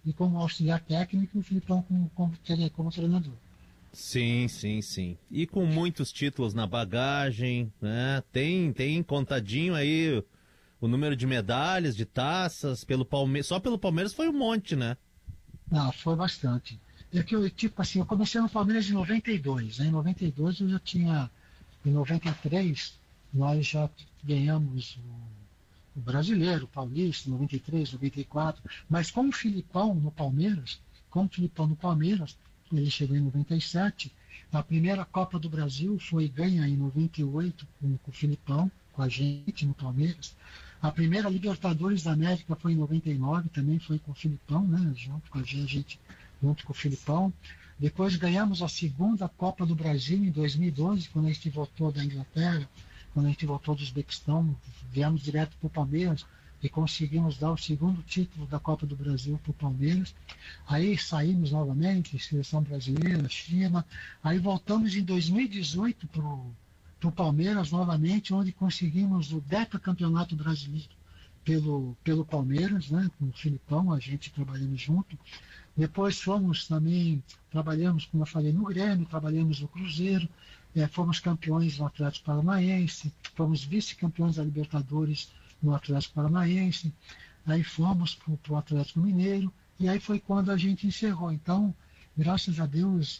e como auxiliar técnico, e o Filipão como treinador. Sim, sim, sim. E com muitos títulos na bagagem, né? Tem contadinho aí o número de medalhas, de taças, pelo Palmeiras. Só pelo Palmeiras foi um monte, né? Não, foi bastante. É que eu, tipo assim, eu comecei no Palmeiras em 92, né? Em 92 eu já tinha, em 93, nós já ganhamos o Brasileiro, o Paulista, 93, 94, mas com o Filipão no Palmeiras, ele chegou em 97, a primeira Copa do Brasil foi ganha em 98 com o Filipão, com a gente no Palmeiras. A primeira Libertadores da América foi em 99, também foi com o Filipão, né, junto com a gente, junto com o Filipão. Depois ganhamos a segunda Copa do Brasil em 2012, quando a gente voltou da Inglaterra, quando a gente voltou do Uzbequistão, viemos direto para o Palmeiras e conseguimos dar o segundo título da Copa do Brasil para o Palmeiras. Aí saímos novamente, seleção brasileira, China. Aí voltamos em 2018 para o Palmeiras novamente, onde conseguimos o decacampeonato brasileiro pelo Palmeiras, né, com o Filipão, a gente trabalhando junto. Depois trabalhamos, como eu falei, no Grêmio, trabalhamos no Cruzeiro, fomos campeões no Atlético Paranaense, fomos vice-campeões da Libertadores no Atlético Paranaense, aí fomos para o Atlético Mineiro, e aí foi quando a gente encerrou. Então, graças a Deus,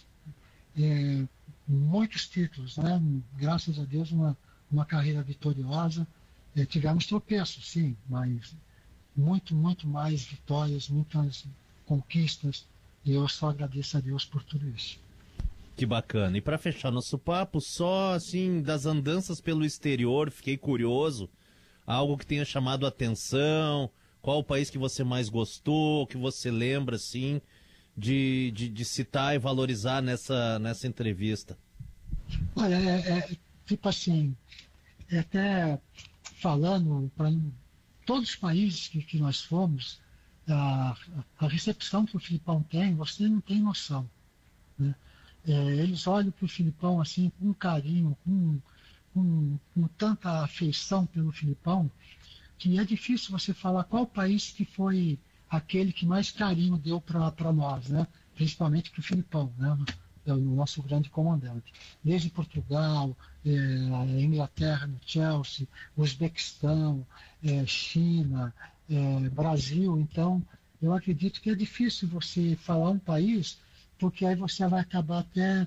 muitos títulos, né? Graças a Deus, uma carreira vitoriosa. Tivemos tropeços, sim, mas muito mais vitórias, muitas conquistas, e eu só agradeço a Deus por tudo isso. Que bacana. E para fechar nosso papo, só assim, das andanças pelo exterior, fiquei curioso, algo que tenha chamado a atenção, qual o país que você mais gostou, que você lembra, assim, de citar e valorizar nessa entrevista? Olha, tipo assim, até falando para todos os países que nós fomos, a recepção que o Filipão tem, você não tem noção, né? Eles olham para o Filipão assim, com carinho, com tanta afeição pelo Filipão, que é difícil você falar qual país que foi aquele que mais carinho deu para nós, né? Principalmente para o Filipão, né? O nosso grande comandante. Desde Portugal, Inglaterra no Chelsea, Uzbequistão, China, Brasil. Então, eu acredito que é difícil você falar um país, porque aí você vai acabar até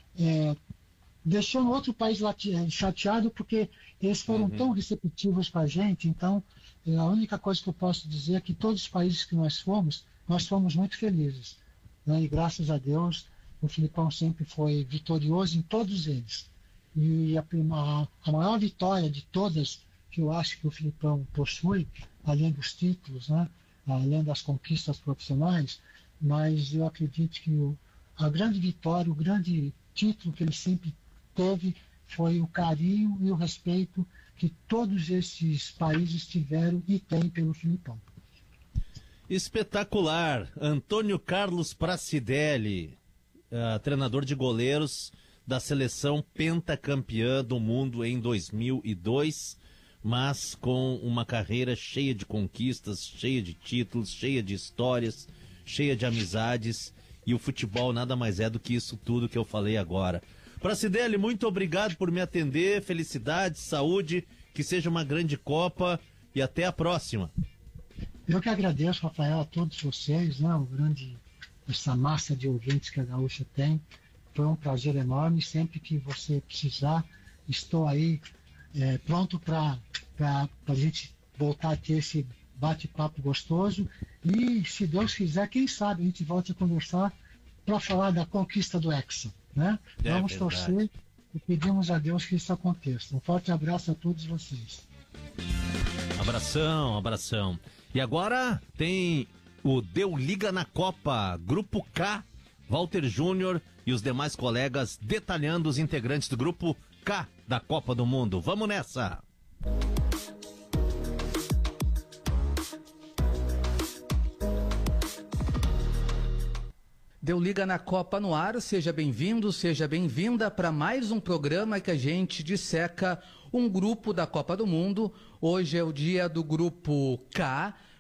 deixando outro país chateado, porque eles foram tão receptivos para a gente. Então, a única coisa que eu posso dizer é que todos os países que nós fomos muito felizes, né? E graças a Deus, o Filipão sempre foi vitorioso em todos eles. E a maior vitória de todas que eu acho que o Filipão possui, além dos títulos, né? Além das conquistas profissionais, mas eu acredito que a grande vitória, o grande título que ele sempre teve foi o carinho e o respeito que todos esses países tiveram e têm pelo Filipão. Espetacular! Antônio Carlos Pracidelli, treinador de goleiros da seleção pentacampeã do mundo em 2002, mas com uma carreira cheia de conquistas, cheia de títulos, cheia de histórias, cheia de amizades, e o futebol nada mais é do que isso tudo que eu falei agora. Pracidelli, muito obrigado por me atender, felicidades, saúde, que seja uma grande Copa e até a próxima. Eu que agradeço, Rafael, a todos vocês, né, essa massa de ouvintes que a Gaúcha tem. Foi um prazer enorme. Sempre que você precisar, estou aí pronto para a gente voltar a ter esse bate-papo gostoso. E, se Deus quiser, quem sabe a gente volte a conversar para falar da conquista do Hexa, né? Vamos torcer e pedimos a Deus que isso aconteça. Um forte abraço a todos vocês. Abração. E agora tem o Deu Liga na Copa, Grupo K, Walter Júnior e os demais colegas detalhando os integrantes do Grupo K da Copa do Mundo. Vamos nessa! Deu Liga na Copa no ar, seja bem-vindo, seja bem-vinda para mais um programa que a gente disseca um grupo da Copa do Mundo. Hoje é o dia do Grupo K,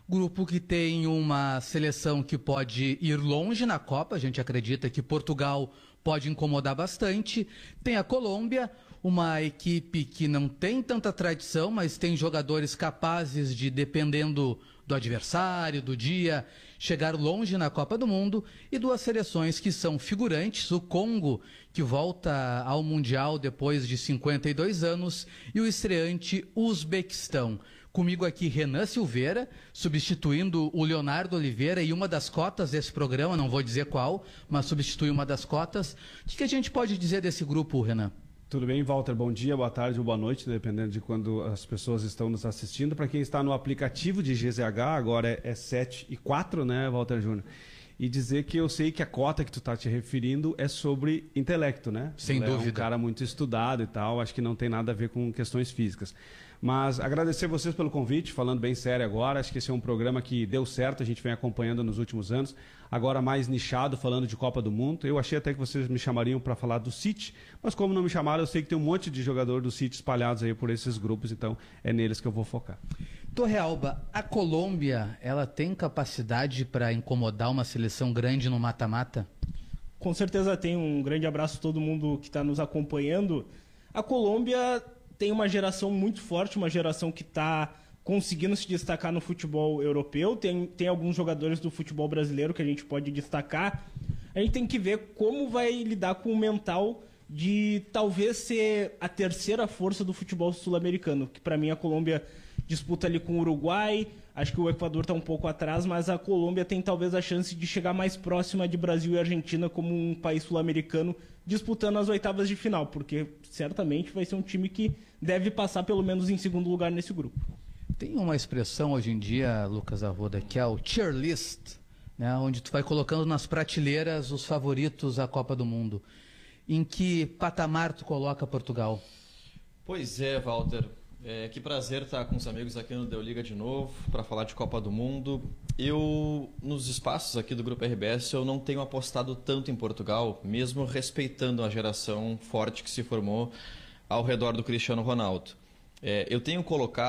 Grupo que tem uma seleção que pode ir longe na Copa, a gente acredita que Portugal pode incomodar bastante. Tem a Colômbia, uma equipe que não tem tanta tradição, mas tem jogadores capazes de, dependendo do adversário, do dia, chegar longe na Copa do Mundo. E duas seleções que são figurantes, o Congo, que volta ao Mundial depois de 52 anos, e o estreante Uzbequistão. Comigo aqui, Renan Silveira, substituindo o Leonardo Oliveira e uma das cotas desse programa, não vou dizer qual, mas substitui uma das cotas. O que a gente pode dizer desse grupo, Renan? Tudo bem, Walter? Bom dia, boa tarde ou boa noite, dependendo de quando as pessoas estão nos assistindo. Para quem está no aplicativo de GZH, agora é 7h04, né, Walter Júnior? E dizer que eu sei que a cota que tu está te referindo é sobre intelecto, né? Sem dúvida. É um cara muito estudado e tal, acho que não tem nada a ver com questões físicas. Mas agradecer vocês pelo convite, falando bem sério agora, acho que esse é um programa que deu certo, a gente vem acompanhando nos últimos anos, agora mais nichado, falando de Copa do Mundo. Eu achei até que vocês me chamariam para falar do City, mas como não me chamaram, eu sei que tem um monte de jogador do City espalhados aí por esses grupos, então é neles que eu vou focar. Torrealba, a Colômbia, ela tem capacidade para incomodar uma seleção grande no mata-mata? Com certeza tem. Um grande abraço a todo mundo que está nos acompanhando. A Colômbia tem uma geração muito forte, uma geração que está conseguindo se destacar no futebol europeu. Tem alguns jogadores do futebol brasileiro que a gente pode destacar. A gente tem que ver como vai lidar com o mental de talvez ser a terceira força do futebol sul-americano, que para mim a Colômbia disputa ali com o Uruguai, acho que o Equador está um pouco atrás, mas a Colômbia tem talvez a chance de chegar mais próxima de Brasil e Argentina como um país sul-americano disputando as oitavas de final, porque certamente vai ser um time que deve passar pelo menos em segundo lugar nesse grupo. Tem uma expressão hoje em dia, Lucas Arruda, que é o tier list, né, onde tu vai colocando nas prateleiras os favoritos à Copa do Mundo. Em que patamar tu coloca Portugal? Pois é, Walter. Que prazer estar com os amigos aqui no Deu Liga de novo para falar de Copa do Mundo. Eu, nos espaços aqui do Grupo RBS, eu não tenho apostado tanto em Portugal, mesmo respeitando a geração forte que se formou ao redor do Cristiano Ronaldo. Eu tenho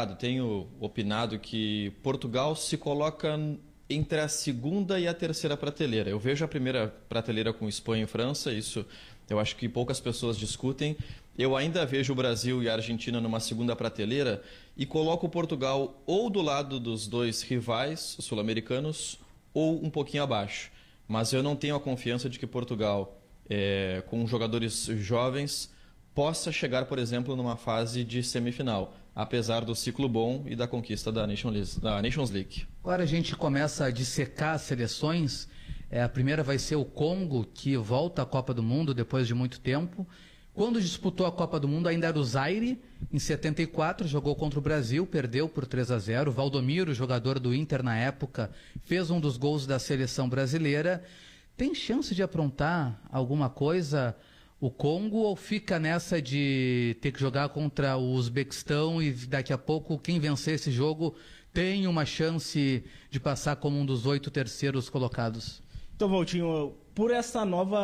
opinado que Portugal se coloca entre a segunda e a terceira prateleira. Eu vejo a primeira prateleira com Espanha e França, isso eu acho que poucas pessoas discutem. Eu ainda vejo o Brasil e a Argentina numa segunda prateleira e coloco o Portugal ou do lado dos dois rivais sul-americanos ou um pouquinho abaixo. Mas eu não tenho a confiança de que Portugal, com jogadores jovens, possa chegar, por exemplo, numa fase de semifinal, apesar do ciclo bom e da conquista da Nations League. Agora a gente começa a dissecar as seleções. A primeira vai ser o Congo, que volta à Copa do Mundo depois de muito tempo. Quando disputou a Copa do Mundo ainda era o Zaire, em 74, jogou contra o Brasil, perdeu por 3-0. Valdomiro, jogador do Inter na época, fez um dos gols da seleção brasileira. Tem chance de aprontar alguma coisa o Congo ou fica nessa de ter que jogar contra o Uzbequistão e daqui a pouco quem vencer esse jogo tem uma chance de passar como um dos 8 terceiros colocados? Então, Valtinho, por essa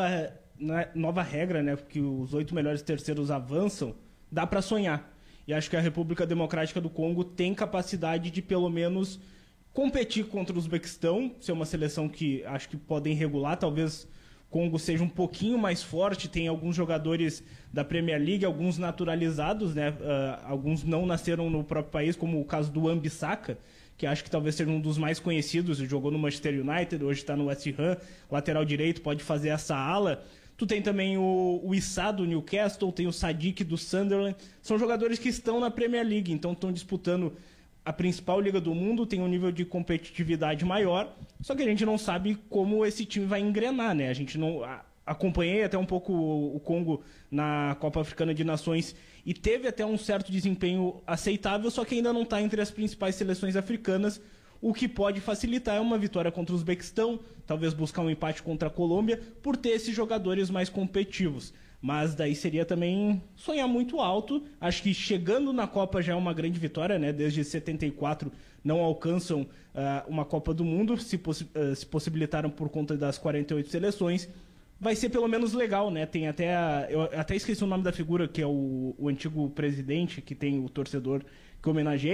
nova regra, né, que os 8 melhores terceiros avançam, dá para sonhar. E acho que a República Democrática do Congo tem capacidade de, pelo menos, competir contra o Uzbequistão, ser uma seleção que acho que podem regular. Talvez o Congo seja um pouquinho mais forte, tem alguns jogadores da Premier League, alguns naturalizados, né, alguns não nasceram no próprio país, como o caso do Wan-Bissaka, que acho que talvez seja um dos mais conhecidos, jogou no Manchester United, hoje está no West Ham, lateral direito, pode fazer essa ala. Tu tem também o Issa do Newcastle, tem o Sadiq do Sunderland, são jogadores que estão na Premier League, então estão disputando a principal liga do mundo, tem um nível de competitividade maior, só que a gente não sabe como esse time vai engrenar, né? A gente não... Acompanhei até um pouco o Congo na Copa Africana de Nações e teve até um certo desempenho aceitável, só que ainda não está entre as principais seleções africanas. O que pode facilitar é uma vitória contra o Uzbequistão, talvez buscar um empate contra a Colômbia, por ter esses jogadores mais competitivos. Mas daí seria também sonhar muito alto. Acho que chegando na Copa já é uma grande vitória, né? Desde 74 não alcançam uma Copa do Mundo, se possibilitaram por conta das 48 seleções. Vai ser pelo menos legal, né? Tem eu até esqueci o nome da figura, que é o antigo presidente, que tem o torcedor que homenageia.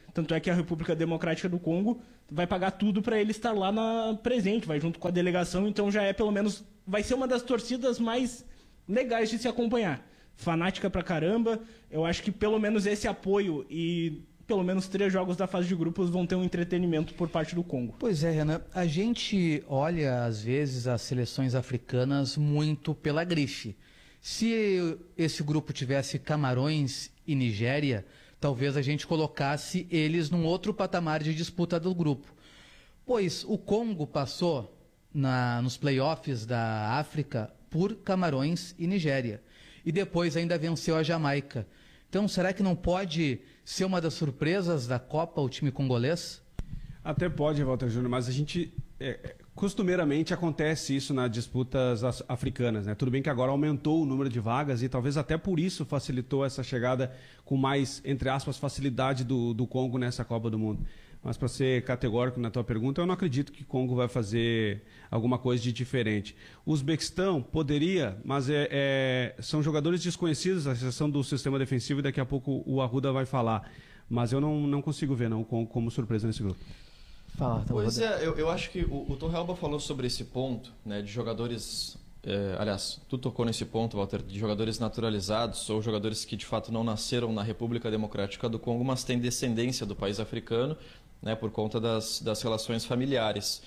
Tanto é que a República Democrática do Congo vai pagar tudo para ele estar lá presente, vai junto com a delegação, então já é pelo menos, vai ser uma das torcidas mais legais de se acompanhar. Fanática pra caramba, eu acho que pelo menos esse apoio e pelo menos 3 jogos da fase de grupos vão ter um entretenimento por parte do Congo. Pois é, Renan, a gente olha às vezes as seleções africanas muito pela grife. Se esse grupo tivesse Camarões e Nigéria, talvez a gente colocasse eles num outro patamar de disputa do grupo. Pois o Congo passou nos playoffs da África por Camarões e Nigéria. E depois ainda venceu a Jamaica. Então, será que não pode ser uma das surpresas da Copa o time congolês? Até pode, Walter Júnior, mas a gente... costumeiramente acontece isso nas disputas africanas, né? Tudo bem que agora aumentou o número de vagas e talvez até por isso facilitou essa chegada com mais, entre aspas, facilidade do Congo nessa Copa do Mundo. Mas para ser categórico na tua pergunta, eu não acredito que o Congo vai fazer alguma coisa de diferente. O Uzbequistão poderia, mas são jogadores desconhecidos, a exceção do sistema defensivo, e daqui a pouco o Arruda vai falar. Mas eu não consigo ver o Congo como surpresa nesse grupo. Fala, tá. Pois é, eu acho que o Torrealba falou sobre esse ponto, né, de jogadores... aliás, tu tocou nesse ponto, Walter, de jogadores naturalizados ou jogadores que de fato não nasceram na República Democrática do Congo, mas têm descendência do país africano, né, por conta das relações familiares.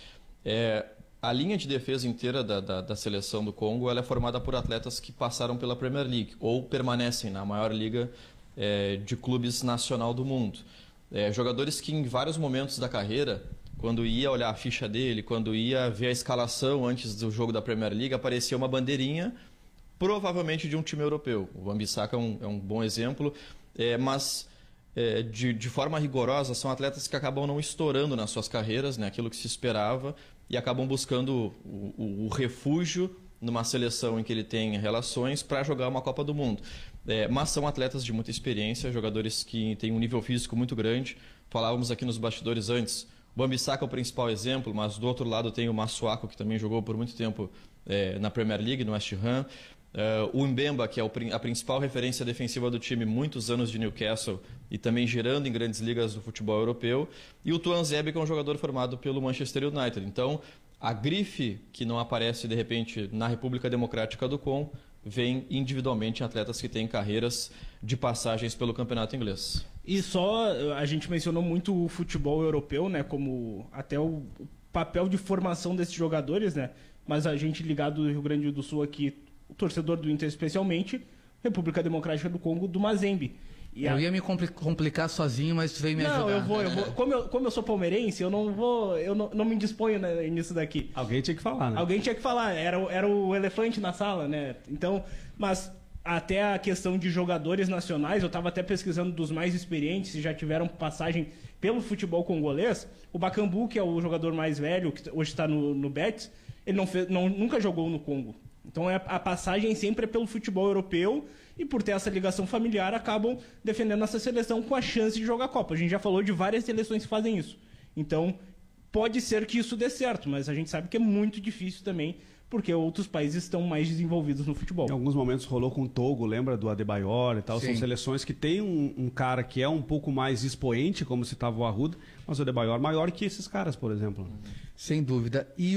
A linha de defesa inteira da seleção do Congo ela é formada por atletas que passaram pela Premier League ou permanecem na maior liga de clubes nacional do mundo. Jogadores que em vários momentos da carreira, quando ia olhar a ficha dele, quando ia ver a escalação antes do jogo da Premier League, aparecia uma bandeirinha, provavelmente de um time europeu. O Wan-Bissaka é um bom exemplo, mas de forma rigorosa são atletas que acabam não estourando nas suas carreiras, né, aquilo que se esperava, e acabam buscando o refúgio numa seleção em que ele tem relações para jogar uma Copa do Mundo. Mas são atletas de muita experiência, jogadores que têm um nível físico muito grande. Falávamos aqui nos bastidores antes, o Wan-Bissaka é o principal exemplo, mas do outro lado tem o Masuaku, que também jogou por muito tempo na Premier League, no West Ham. O Mbemba, que é a principal referência defensiva do time, muitos anos de Newcastle e também gerando em grandes ligas do futebol europeu. E o Tuanzebe, que é um jogador formado pelo Manchester United. Então, a grife que não aparece, de repente, na República Democrática do Congo, vem individualmente em atletas que têm carreiras de passagens pelo campeonato inglês. E só, a gente mencionou muito o futebol europeu, né, como até o papel de formação desses jogadores, né, mas a gente ligado do Rio Grande do Sul aqui, o torcedor do Inter especialmente, República Democrática do Congo, do Mazembe. Eu ia me complicar sozinho, mas tu veio me ajudar. Não, eu vou. Como eu sou palmeirense, eu não me disponho nisso daqui. Alguém tinha que falar, né? Alguém tinha que falar. Era o elefante na sala, né? Então, mas até a questão de jogadores nacionais, eu estava até pesquisando dos mais experientes, que já tiveram passagem pelo futebol congolês. O Bakambu, que é o jogador mais velho, que hoje está no Betis, ele nunca jogou no Congo. Então a passagem sempre é pelo futebol europeu e por ter essa ligação familiar acabam defendendo essa seleção com a chance de jogar a Copa. A gente já falou de várias seleções que fazem isso. Então pode ser que isso dê certo, mas a gente sabe que é muito difícil também porque outros países estão mais desenvolvidos no futebol. Em alguns momentos rolou com o Togo, lembra do Adebayor e tal. Sim. São seleções que tem um cara que é um pouco mais expoente, como citava o Arruda, mas o Adebayor maior que esses caras, por exemplo. Sem dúvida. E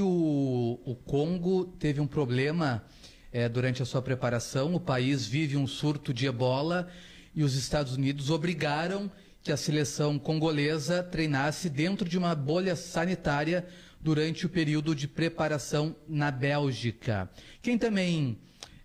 o Congo teve um problema durante a sua preparação. O país vive um surto de ebola e os Estados Unidos obrigaram que a seleção congolesa treinasse dentro de uma bolha sanitária durante o período de preparação na Bélgica. Quem também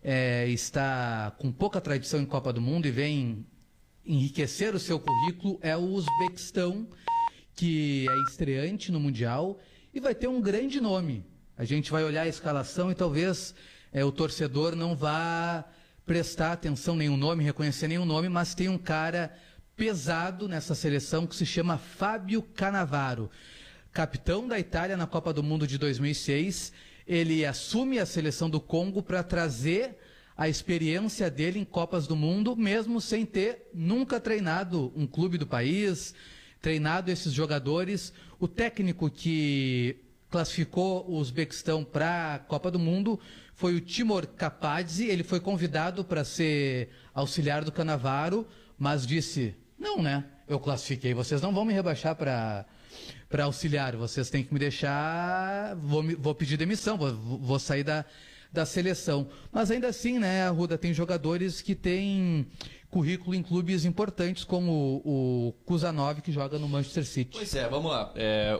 está com pouca tradição em Copa do Mundo e vem enriquecer o seu currículo é o Uzbequistão, que é estreante no Mundial e vai ter um grande nome. A gente vai olhar a escalação e talvez o torcedor não vá prestar atenção nenhum nome, reconhecer nenhum nome, mas tem um cara pesado nessa seleção que se chama Fábio Cannavaro. Capitão da Itália na Copa do Mundo de 2006, ele assume a seleção do Congo para trazer a experiência dele em Copas do Mundo, mesmo sem ter nunca treinado um clube do país, treinado esses jogadores. O técnico que classificou o Uzbequistão para a Copa do Mundo foi o Timur Kapadze. Ele foi convidado para ser auxiliar do Cannavaro, mas disse, não, né? Eu classifiquei, vocês não vão me rebaixar para auxiliar, vocês têm que me deixar, vou pedir demissão, vou sair da seleção. Mas ainda assim, né, Arruda, tem jogadores que têm currículo em clubes importantes, como o Kuzanov, que joga no Manchester City. Pois é, vamos lá.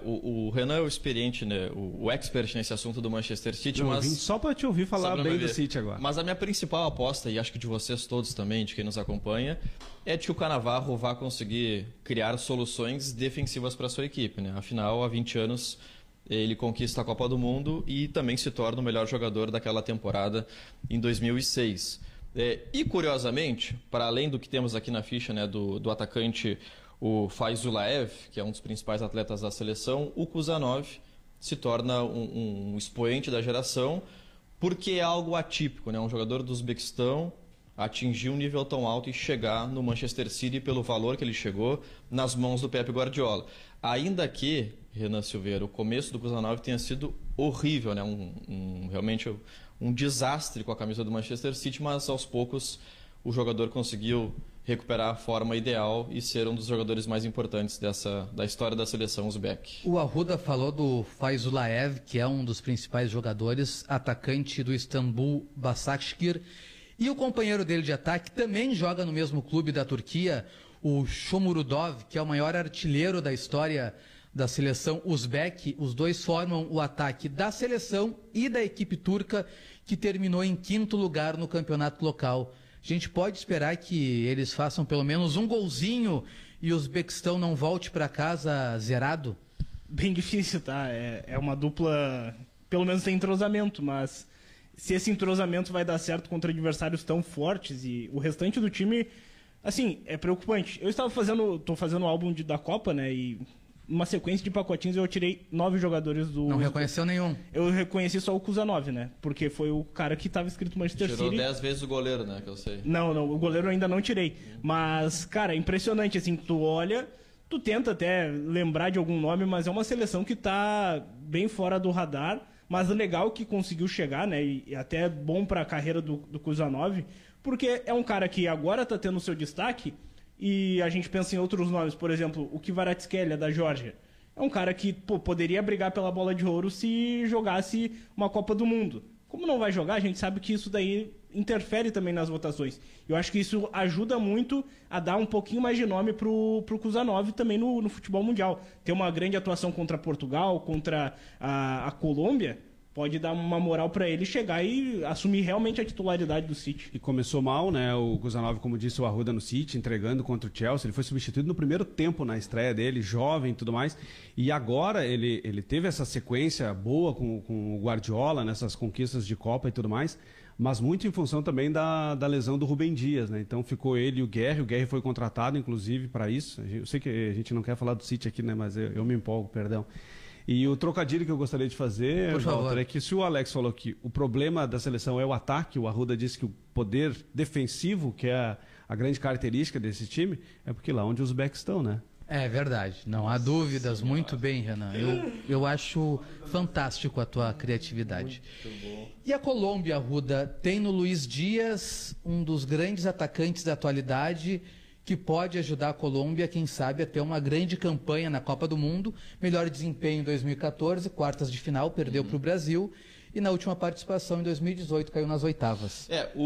O Renan é o experiente, né, o expert nesse assunto do Manchester City, Eu vim só para te ouvir falar bem do City agora. Mas a minha principal aposta, e acho que de vocês todos também, de quem nos acompanha, é de que o Cannavaro vai conseguir criar soluções defensivas para sua equipe, né? Afinal, há 20 anos ele conquista a Copa do Mundo e também se torna o melhor jogador daquela temporada em 2006. E curiosamente, para além do que temos aqui na ficha, né, do atacante o Faizulaev, que é um dos principais atletas da seleção, o Kuzanov se torna um expoente da geração, porque é algo atípico, né? Um jogador do Uzbequistão atingir um nível tão alto e chegar no Manchester City pelo valor que ele chegou nas mãos do Pep Guardiola. Ainda que, Renan Silveira, o começo do Kuzanov tenha sido horrível, né? Realmente um desastre com a camisa do Manchester City, mas aos poucos o jogador conseguiu recuperar a forma ideal e ser um dos jogadores mais importantes da história da seleção uzbek. O Arruda falou do Faizulaev, que é um dos principais jogadores, atacante do Istambul Başakşehir, e o companheiro dele de ataque também joga no mesmo clube da Turquia, o Shomurodov, que é o maior artilheiro da história da seleção uzbek. Os dois formam o ataque da seleção e da equipe turca, que terminou em 5º lugar no campeonato local. A gente pode esperar que eles façam pelo menos um golzinho e o Uzbequistão não volte para casa zerado? Bem difícil, tá? É uma dupla, pelo menos tem entrosamento, mas se esse entrosamento vai dar certo contra adversários tão fortes e o restante do time, assim, é preocupante. Tô fazendo o álbum da Copa, né, e uma sequência de pacotinhos eu tirei 9 jogadores do... Não reconheceu nenhum? Eu reconheci só o Kuzanov, né, porque foi o cara que estava escrito Manchester City. Tirou 10 vezes o goleiro, né, que eu sei. Não, o goleiro eu ainda não tirei. Mas, cara, é impressionante, assim, tu olha, tu tenta até lembrar de algum nome, mas é uma seleção que tá bem fora do radar. Mas o legal que conseguiu chegar, né, e até é bom para a carreira do Kuzanov, porque é um cara que agora está tendo seu destaque e a gente pensa em outros nomes, por exemplo, o Kvaratskhelia, da Geórgia. É um cara que poderia brigar pela bola de ouro se jogasse uma Copa do Mundo. Como não vai jogar, a gente sabe que isso daí interfere também nas votações. Eu acho que isso ajuda muito a dar um pouquinho mais de nome pro Kuzanov também no futebol mundial. Ter uma grande atuação contra Portugal, contra a Colômbia, pode dar uma moral para ele chegar e assumir realmente a titularidade do City. E começou mal, né? O Kuzanov, como disse o Arruda no City, entregando contra o Chelsea. Ele foi substituído no primeiro tempo na estreia dele, jovem e tudo mais. E agora ele teve essa sequência boa com o Guardiola, nessas conquistas de Copa e tudo mais, mas muito em função também da lesão do Rubem Dias, né? Então ficou ele e o Guerri. O Guerri foi contratado, inclusive, para isso. Eu sei que a gente não quer falar do City aqui, né? Mas eu me empolgo, perdão. E o trocadilho que eu gostaria de fazer, Walter, é que se o Alex falou que o problema da seleção é o ataque, o Arruda disse que o poder defensivo, que é a grande característica desse time, é porque lá onde os backs estão, né? É verdade, não há dúvidas. Muito bem, Renan. Eu acho fantástico a tua criatividade. E a Colômbia, Arruda, tem no Luiz Dias um dos grandes atacantes da atualidade, que pode ajudar a Colômbia, quem sabe, a ter uma grande campanha na Copa do Mundo. Melhor desempenho em 2014, quartas de final, perdeu para o Brasil. E na última participação, em 2018, caiu nas oitavas.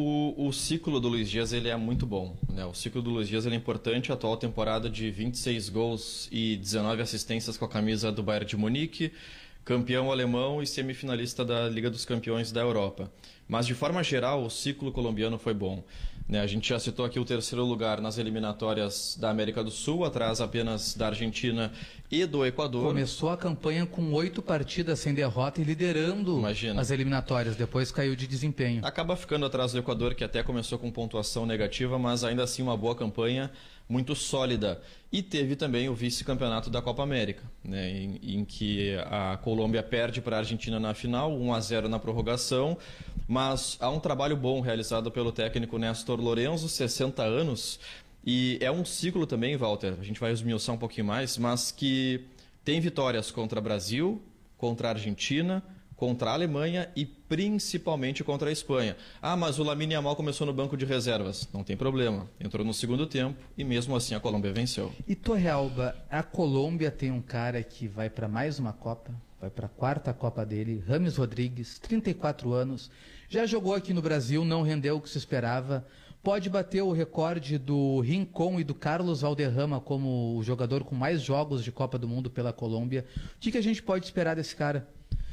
O ciclo do Luiz Dias ele é muito bom, né? O ciclo do Luiz Dias ele é importante. A atual temporada de 26 gols e 19 assistências com a camisa do Bayern de Munique, campeão alemão e semifinalista da Liga dos Campeões da Europa. Mas, de forma geral, o ciclo colombiano foi bom. A gente já citou aqui o 3º lugar nas eliminatórias da América do Sul, atrás apenas da Argentina e do Equador. Começou a campanha com 8 partidas sem derrota e liderando as eliminatórias, depois caiu de desempenho. Acaba ficando atrás do Equador, que até começou com pontuação negativa, mas ainda assim uma boa campanha, muito sólida. E teve também o vice-campeonato da Copa América, né, em que a Colômbia perde para a Argentina na final, 1-0 na prorrogação, mas há um trabalho bom realizado pelo técnico Néstor Lorenzo, 60 anos, e é um ciclo também, Walter, a gente vai esmiuçar um pouquinho mais, mas que tem vitórias contra Brasil, contra Argentina, contra a Alemanha e principalmente contra a Espanha. Ah, mas o Lamine Yamal começou no banco de reservas. Não tem problema. Entrou no segundo tempo e mesmo assim a Colômbia venceu. E Torrealba, a Colômbia tem um cara que vai para mais uma Copa, vai para a 4ª Copa dele, Rames Rodrigues, 34 anos, já jogou aqui no Brasil, não rendeu o que se esperava, pode bater o recorde do Rincón e do Carlos Valderrama como o jogador com mais jogos de Copa do Mundo pela Colômbia. O que a gente pode esperar desse cara?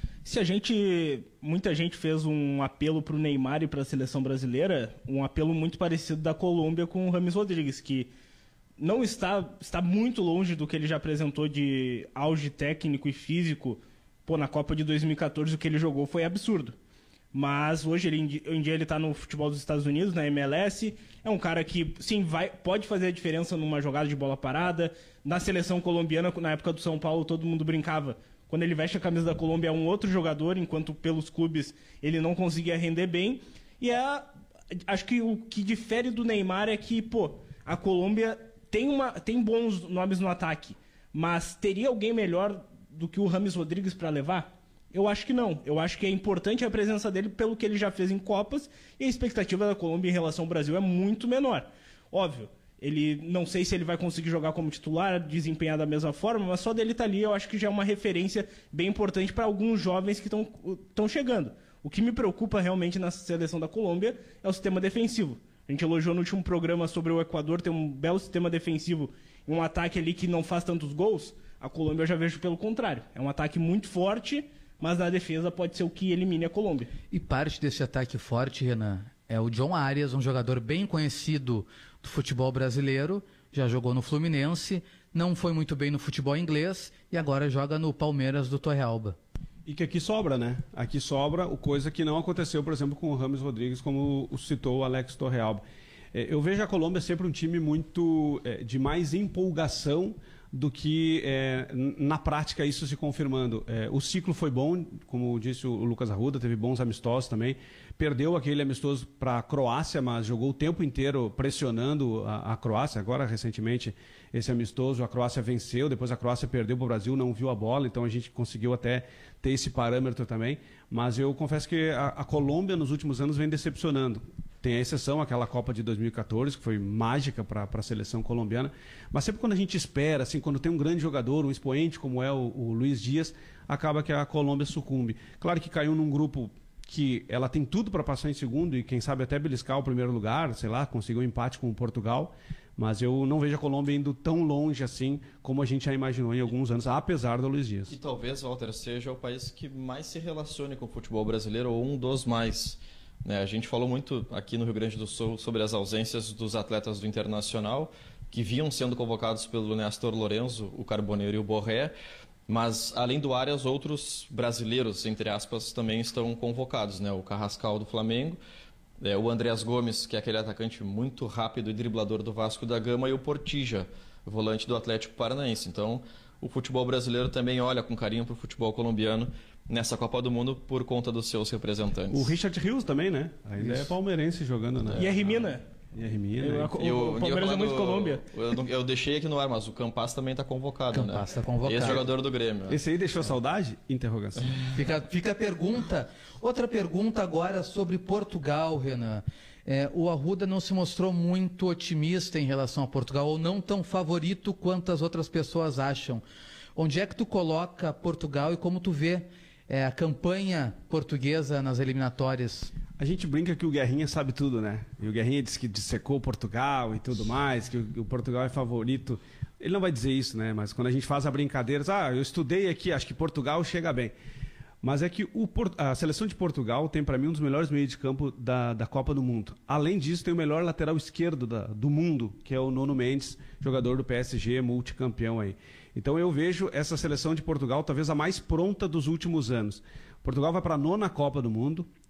Muita gente fez um apelo para o Neymar e para a seleção brasileira, um apelo muito parecido da Colômbia com o Rames Rodrigues, que não está muito longe do que ele já apresentou de auge técnico e físico. Na Copa de 2014 o que ele jogou foi absurdo. Mas hoje em dia ele está no futebol dos Estados Unidos, na MLS. É um cara que, sim, pode fazer a diferença numa jogada de bola parada. Na seleção colombiana, na época do São Paulo, todo mundo brincava. Quando ele veste a camisa da Colômbia é um outro jogador, enquanto pelos clubes ele não conseguia render bem. E acho que o que difere do Neymar é que, a Colômbia tem bons nomes no ataque. Mas teria alguém melhor do que o Rames Rodrigues para levar? Eu acho que não. Eu acho que é importante a presença dele pelo que ele já fez em Copas, e a expectativa da Colômbia em relação ao Brasil é muito menor. Óbvio, não sei se ele vai conseguir jogar como titular, desempenhar da mesma forma, mas só dele estar ali eu acho que já é uma referência bem importante para alguns jovens que estão chegando. O que me preocupa realmente na seleção da Colômbia é o sistema defensivo. A gente elogiou no último programa sobre o Equador ter um belo sistema defensivo e um ataque ali que não faz tantos gols. A Colômbia eu já vejo pelo contrário. É um ataque muito forte, mas na defesa pode ser o que elimine a Colômbia. E parte desse ataque forte, Renan, é o John Arias, um jogador bem conhecido do futebol brasileiro, já jogou no Fluminense, não foi muito bem no futebol inglês e agora joga no Palmeiras do Torrealba. E que aqui sobra, né? Aqui sobra, coisa que não aconteceu, por exemplo, com o Rames Rodrigues, como citou o Alex Torrealba. Eu vejo a Colômbia sempre um time muito de mais empolgação do que na prática isso se confirmando. O ciclo foi bom, como disse o Lucas Arruda, teve bons amistosos também. Perdeu aquele amistoso para a Croácia, mas jogou o tempo inteiro pressionando a Croácia. Agora, recentemente, esse amistoso, a Croácia venceu, depois a Croácia perdeu para o Brasil, não viu a bola, então a gente conseguiu até ter esse parâmetro também. Mas eu confesso que a Colômbia nos últimos anos vem decepcionando. Tem a exceção, aquela Copa de 2014, que foi mágica para a seleção colombiana. Mas sempre quando a gente espera, assim, quando tem um grande jogador, um expoente como é o Luiz Dias, acaba que a Colômbia sucumbe. Claro que caiu num grupo que ela tem tudo para passar em segundo e quem sabe até beliscar o primeiro lugar, sei lá, conseguiu um empate com o Portugal. Mas eu não vejo a Colômbia indo tão longe assim como a gente já imaginou em alguns anos, apesar do Luiz Dias. E talvez, Walter, seja o país que mais se relacione com o futebol brasileiro, ou um dos mais. A gente falou muito aqui no Rio Grande do Sul sobre as ausências dos atletas do Internacional, que vinham sendo convocados pelo Néstor Lorenzo, o Carboneiro e o Borré, mas além do Arias, outros brasileiros, entre aspas, também estão convocados. O Carrascal do Flamengo, o Andreas Gomes, que é aquele atacante muito rápido e driblador do Vasco da Gama, e o Portilla, volante do Atlético Paranaense. Então, o futebol brasileiro também olha com carinho para o futebol colombiano nessa Copa do Mundo por conta dos seus representantes. O Richard Rios também, né? Ainda é palmeirense jogando, né? E a Rimina. O Palmeiras é muito Colômbia. Eu deixei aqui no ar, mas o Campas também está convocado, Campas está convocado. Ex-jogador do Grêmio. Esse aí deixou saudade? Interrogação. Fica a pergunta. Outra pergunta agora sobre Portugal, Renan. O Arruda não se mostrou muito otimista em relação a Portugal, ou não tão favorito quanto as outras pessoas acham. Onde é que tu coloca Portugal e como tu vê a campanha portuguesa nas eliminatórias? A gente brinca que o Guerrinha sabe tudo, né? E o Guerrinha disse que dissecou Portugal e tudo mais, que o Portugal é favorito. Ele não vai dizer isso, né? Mas quando a gente faz a brincadeira, eu estudei aqui, acho que Portugal chega bem. Mas é que a seleção de Portugal tem, para mim, um dos melhores meios de campo da Copa do Mundo. Além disso, tem o melhor lateral esquerdo do mundo, que é o Nuno Mendes, jogador do PSG, multicampeão aí. Então eu vejo essa seleção de Portugal talvez a mais pronta dos últimos anos. Portugal vai para a 9ª Copa do Mundo,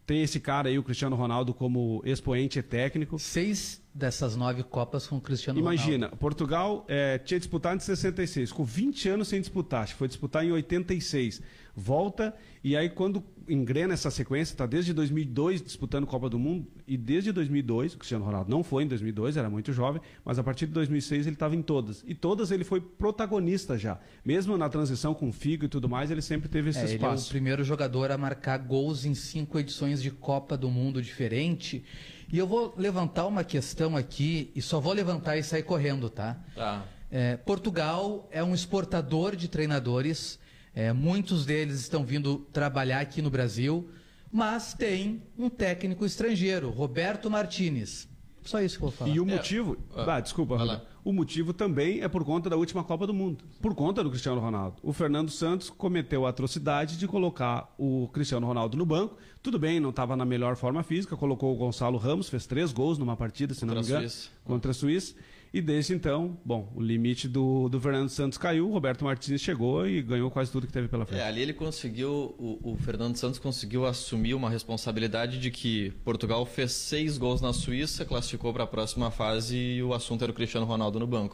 tem esse cara aí, o Cristiano Ronaldo, como expoente técnico. 6 dessas 9 Copas com o Cristiano Ronaldo. Imagina, Portugal tinha disputado em 66, ficou 20 anos sem disputar, acho que foi disputar em 86. Volta, e aí quando engrena essa sequência, está desde 2002 disputando Copa do Mundo, e desde 2002, o Cristiano Ronaldo não foi em 2002, era muito jovem, mas a partir de 2006 ele estava em todas. E todas ele foi protagonista já. Mesmo na transição com o Figo e tudo mais, ele sempre teve esse espaço. Ele é o primeiro jogador a marcar gols em 5 edições de Copa do Mundo diferente. E eu vou levantar uma questão aqui, e só vou levantar e sair correndo, tá? Tá. Portugal é um exportador de treinadores, muitos deles estão vindo trabalhar aqui no Brasil, mas tem um técnico estrangeiro, Roberto Martínez. Só isso que eu vou falar. E o motivo... desculpa, Roberto. O motivo também é por conta da última Copa do Mundo. Por conta do Cristiano Ronaldo. O Fernando Santos cometeu a atrocidade de colocar o Cristiano Ronaldo no banco. Tudo bem, não estava na melhor forma física. Colocou o Gonçalo Ramos, fez 3 gols numa partida, se não me engano. Contra a Suíça. E desde então, o limite do Fernando Santos caiu, o Roberto Martínez chegou e ganhou quase tudo que teve pela frente. Ali ele conseguiu, o Fernando Santos conseguiu assumir uma responsabilidade de que Portugal fez 6 gols na Suíça, classificou para a próxima fase e o assunto era o Cristiano Ronaldo no banco.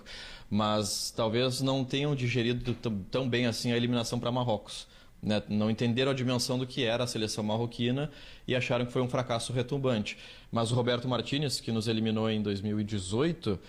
Mas talvez não tenham digerido tão bem assim a eliminação para Marrocos. Né? Não entenderam a dimensão do que era a seleção marroquina e acharam que foi um fracasso retumbante. Mas o Roberto Martínez, que nos eliminou em 2018...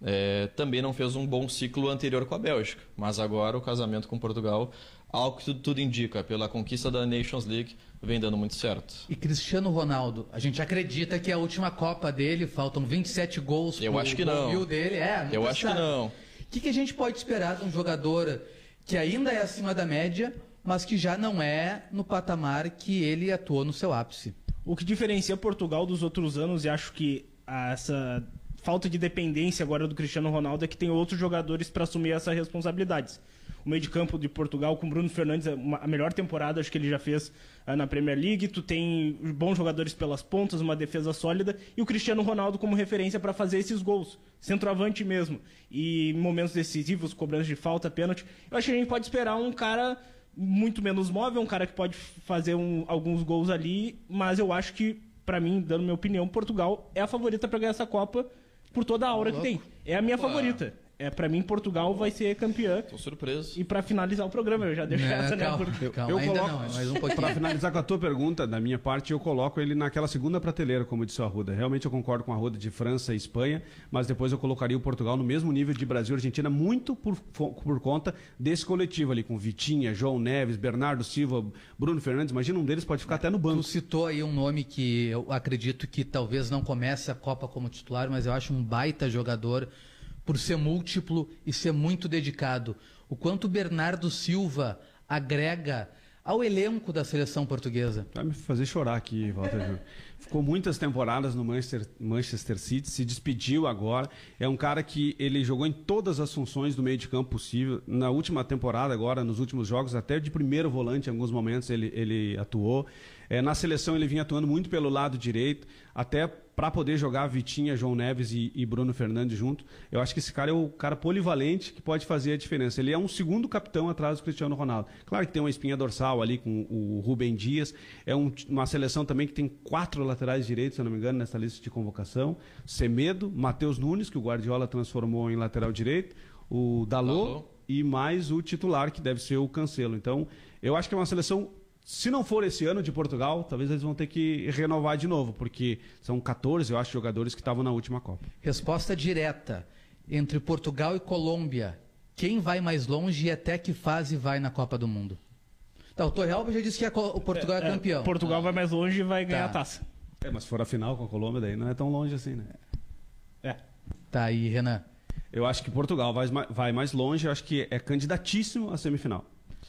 também não fez um bom ciclo anterior com a Bélgica, mas agora o casamento com Portugal, ao que tudo indica, pela conquista da Nations League, vem dando muito certo. E Cristiano Ronaldo, a gente acredita que é a última Copa dele, faltam 27 gols Eu acho que não. Dele. Eu acho que não. O que a gente pode esperar de um jogador que ainda é acima da média, mas que já não é no patamar que ele atuou no seu ápice? O que diferencia Portugal dos outros anos, e acho que essa falta de dependência agora do Cristiano Ronaldo, é que tem outros jogadores para assumir essas responsabilidades. O meio de campo de Portugal com Bruno Fernandes, a melhor temporada acho que ele já fez na Premier League. Tu tem bons jogadores pelas pontas, uma defesa sólida, e o Cristiano Ronaldo como referência para fazer esses gols, centroavante mesmo, e em momentos decisivos, cobrança de falta, pênalti. Eu acho que a gente pode esperar um cara muito menos móvel, um cara que pode fazer alguns gols ali, mas eu acho que, para mim, dando minha opinião, Portugal é a favorita para ganhar essa Copa por toda a aura que tem. É a minha favorita. Para mim, Portugal vai ser campeã. Tô surpreso. E para finalizar o programa, eu já deixo essa, calma, né? Calma, ainda coloco, não, mais um pouquinho. Para finalizar com a tua pergunta, da minha parte, eu coloco ele naquela segunda prateleira, como disse o Arruda. Realmente eu concordo com a Arruda de França e Espanha, mas depois eu colocaria o Portugal no mesmo nível de Brasil e Argentina, muito por conta desse coletivo ali, com Vitinha, João Neves, Bernardo Silva, Bruno Fernandes. Imagina, um deles pode ficar até no banco. Tu citou aí um nome que eu acredito que talvez não comece a Copa como titular, mas eu acho um baita jogador, por ser múltiplo e ser muito dedicado. O quanto o Bernardo Silva agrega ao elenco da seleção portuguesa. Vai me fazer chorar aqui, Walter. Ficou muitas temporadas no Manchester City, se despediu agora. É um cara que ele jogou em todas as funções do meio de campo possível. Na última temporada agora, nos últimos jogos, até de primeiro volante em alguns momentos ele atuou. Na seleção ele vinha atuando muito pelo lado direito, até para poder jogar Vitinha, João Neves e Bruno Fernandes junto. Eu acho que esse cara é o cara polivalente que pode fazer a diferença. Ele é um segundo capitão atrás do Cristiano Ronaldo. Claro que tem uma espinha dorsal ali com o Rubem Dias. É uma seleção também que tem 4 laterais direitos, se eu não me engano, nessa lista de convocação. Semedo, Matheus Nunes, que o Guardiola transformou em lateral direito, o Dalot e mais o titular, que deve ser o Cancelo. Então, eu acho que é uma seleção... Se não for esse ano de Portugal, talvez eles vão ter que renovar de novo, porque são 14, eu acho, jogadores que estavam na última Copa. Resposta direta. Entre Portugal e Colômbia, quem vai mais longe e até que fase vai na Copa do Mundo? Tá, o Torreal já disse que o Portugal é campeão. Portugal vai mais longe e vai ganhar a taça. Mas se for a final com a Colômbia, daí não é tão longe assim, né? Tá aí, Renan. Eu acho que Portugal vai mais longe, eu acho que é candidatíssimo à semifinal.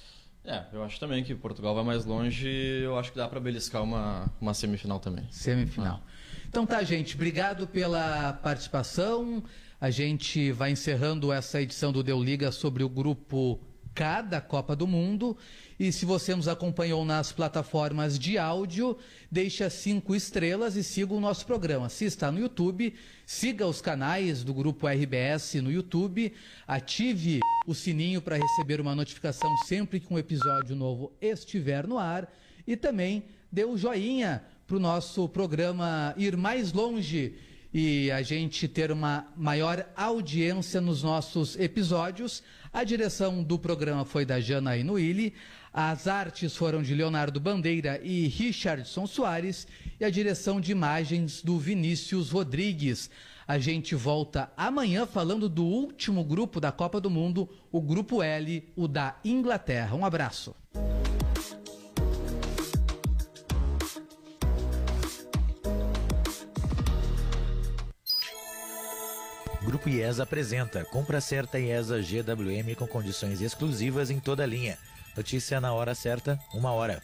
Eu acho também que Portugal vai mais longe, eu acho que dá para beliscar uma semifinal também. Semifinal. Então tá, gente, obrigado pela participação. A gente vai encerrando essa edição do Deu Liga sobre o grupo K da Copa do Mundo. E se você nos acompanhou nas plataformas de áudio, deixa 5 estrelas e siga o nosso programa. Se está no YouTube, siga os canais do Grupo RBS no YouTube, ative o sininho para receber uma notificação sempre que um episódio novo estiver no ar e também dê o joinha para o nosso programa ir mais longe e a gente ter uma maior audiência nos nossos episódios. A direção do programa foi da Jana Inuili, as artes foram de Leonardo Bandeira e Richardson Soares e a direção de imagens do Vinícius Rodrigues. A gente volta amanhã falando do último grupo da Copa do Mundo, o Grupo L, o da Inglaterra. Um abraço. Grupo IESA apresenta Compra Certa IESA GWM com condições exclusivas em toda a linha. Notícia na hora certa, 1h.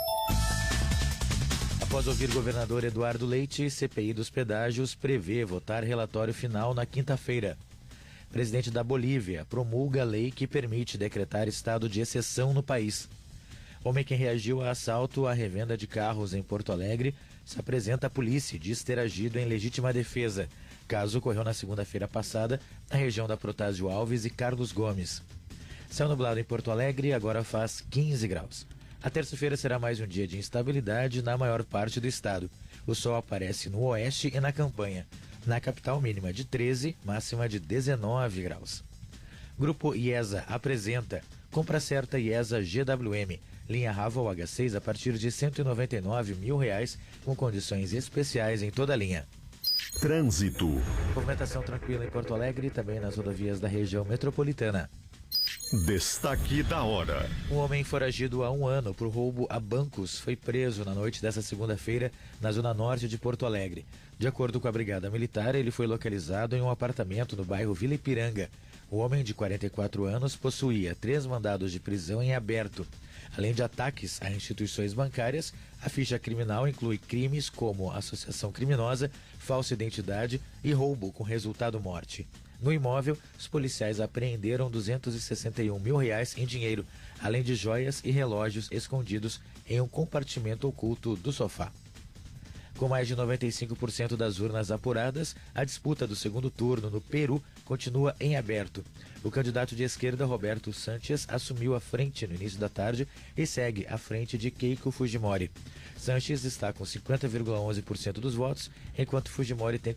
Após ouvir governador Eduardo Leite, CPI dos pedágios prevê votar relatório final na quinta-feira. Presidente da Bolívia promulga lei que permite decretar estado de exceção no país. Homem que reagiu a assalto à revenda de carros em Porto Alegre se apresenta à polícia e diz ter agido em legítima defesa. Caso ocorreu na segunda-feira passada, na região da Protásio Alves e Carlos Gomes. Céu nublado em Porto Alegre, agora faz 15 graus. A terça-feira será mais um dia de instabilidade na maior parte do estado. O sol aparece no oeste e na campanha. Na capital, mínima de 13, máxima de 19 graus. Grupo IESA apresenta Compra Certa IESA GWM. Linha Raval H6 a partir de R$ 199 mil, com condições especiais em toda a linha. Trânsito. Movimentação tranquila em Porto Alegre e também nas rodovias da região metropolitana. Destaque da hora. Um homem foragido há 1 ano por roubo a bancos foi preso na noite desta segunda-feira na zona norte de Porto Alegre. De acordo com a Brigada Militar, ele foi localizado em um apartamento no bairro Vila Ipiranga. O homem de 44 anos possuía 3 mandados de prisão em aberto. Além de ataques a instituições bancárias, a ficha criminal inclui crimes como associação criminosa, falsa identidade e roubo com resultado morte. No imóvel, os policiais apreenderam R$ 261 mil em dinheiro, além de joias e relógios escondidos em um compartimento oculto do sofá. Com mais de 95% das urnas apuradas, a disputa do segundo turno no Peru continua em aberto. O candidato de esquerda, Roberto Sanches, assumiu a frente no início da tarde e segue à frente de Keiko Fujimori. Sanches está com 50,11% dos votos, enquanto Fujimori tem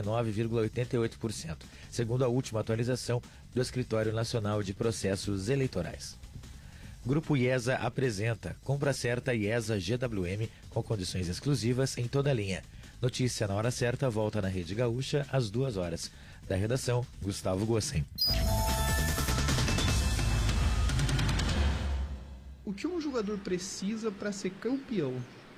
49,88%, segundo a última atualização do Escritório Nacional de Processos Eleitorais. Grupo IESA apresenta Compra Certa IESA GWM com condições exclusivas em toda a linha. Notícia na hora certa volta na Rede Gaúcha às 2h. Da redação, Gustavo Gossen. O que um jogador precisa para ser campeão?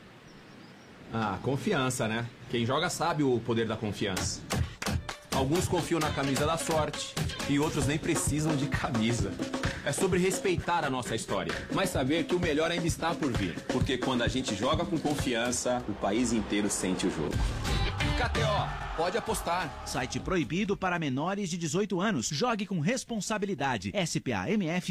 Confiança, né? Quem joga sabe o poder da confiança. Alguns confiam na camisa da sorte e outros nem precisam de camisa. É sobre respeitar a nossa história, mas saber que o melhor ainda está por vir. Porque quando a gente joga com confiança, o país inteiro sente o jogo. KTO, pode apostar. Site proibido para menores de 18 anos. Jogue com responsabilidade. SPA-MF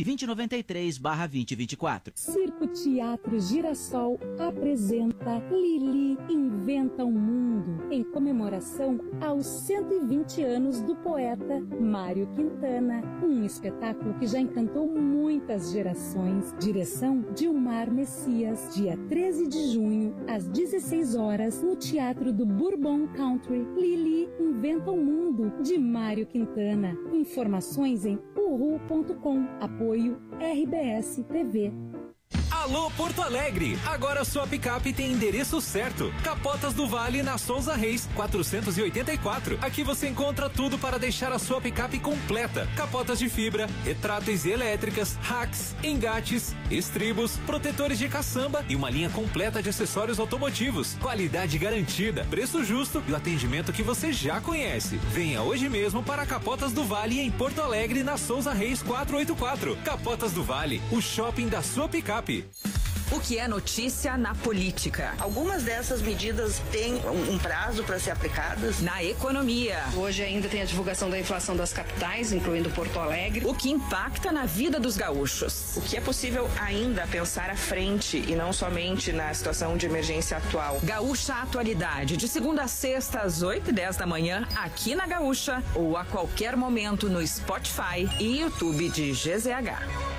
2093/2024. Circo Teatro Girassol apresenta Lili Inventa o Mundo, em comemoração aos 120 anos do poeta Mário Quintana. Um espetáculo que já encantou muitas gerações. Direção Dilmar Messias. Dia 13 de junho, às 16h, no Teatro do Bourbon Country. Lili Inventa o Mundo, de Mário Quintana. Informações em uhu.com. Apoio RBS TV. Alô Porto Alegre, agora sua picape tem endereço certo. Capotas do Vale na Souza Reis 484. Aqui você encontra tudo para deixar a sua picape completa. Capotas de fibra, retráteis elétricas, racks, engates, estribos, protetores de caçamba e uma linha completa de acessórios automotivos. Qualidade garantida, preço justo e o atendimento que você já conhece. Venha hoje mesmo para Capotas do Vale em Porto Alegre na Souza Reis 484. Capotas do Vale, o shopping da sua picape. O que é notícia na política? Algumas dessas medidas têm um prazo para ser aplicadas. Na economia. Hoje ainda tem a divulgação da inflação das capitais, incluindo Porto Alegre. O que impacta na vida dos gaúchos. O que é possível ainda pensar à frente e não somente na situação de emergência atual. Gaúcha Atualidade, de segunda a sexta às 8h10 da manhã, aqui na Gaúcha, ou a qualquer momento no Spotify e YouTube de GZH.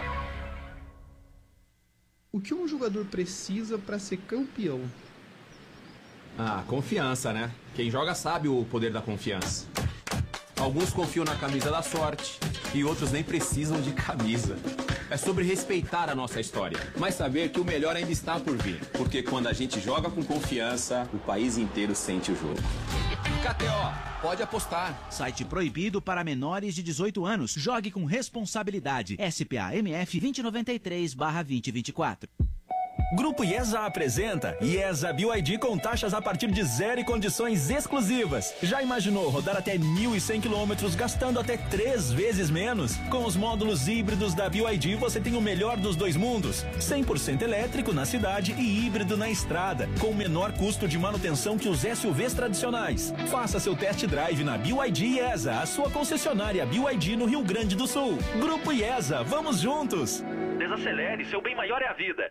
O que um jogador precisa para ser campeão? Ah, confiança, né? Quem joga sabe o poder da confiança. Alguns confiam na camisa da sorte e outros nem precisam de camisa. É sobre respeitar a nossa história, mas saber que o melhor ainda está por vir. Porque quando a gente joga com confiança, o país inteiro sente o jogo. KTO, pode apostar. Site proibido para menores de 18 anos. Jogue com responsabilidade. SPA-MF 2093/2024. Grupo IESA apresenta IESA BYD com taxas a partir de 0 e condições exclusivas. Já imaginou rodar até 1.100 quilômetros gastando até 3 vezes menos? Com os módulos híbridos da BYD você tem o melhor dos dois mundos. 100% elétrico na cidade e híbrido na estrada, com o menor custo de manutenção que os SUVs tradicionais. Faça seu test drive na BYD IESA, a sua concessionária BYD no Rio Grande do Sul. Grupo IESA, vamos juntos! Desacelere, seu bem maior é a vida.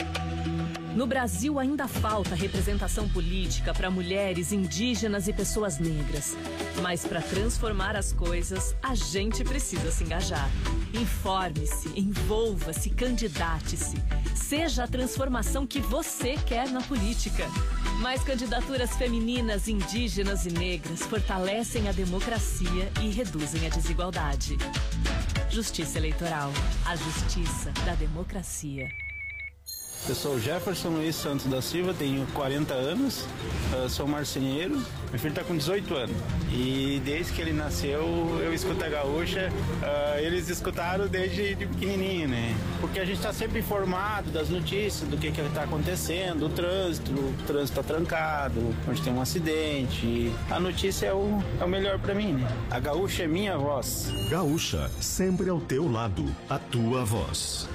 No Brasil ainda falta representação política para mulheres, indígenas e pessoas negras. Mas para transformar as coisas, a gente precisa se engajar. Informe-se, envolva-se, candidate-se. Seja a transformação que você quer na política. Mais candidaturas femininas, indígenas e negras fortalecem a democracia e reduzem a desigualdade. Justiça Eleitoral. A justiça da democracia. Eu sou o Jefferson Luiz Santos da Silva, tenho 40 anos, sou marceneiro, meu filho está com 18 anos. E desde que ele nasceu, eu escuto a Gaúcha, eles escutaram desde pequenininho, né? Porque a gente está sempre informado das notícias, do que está acontecendo, o trânsito está trancado, onde tem um acidente. A notícia é o melhor para mim, né? A Gaúcha é minha voz. Gaúcha, sempre ao teu lado, a tua voz.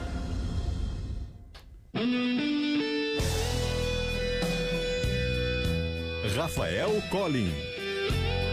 Rafael Collin.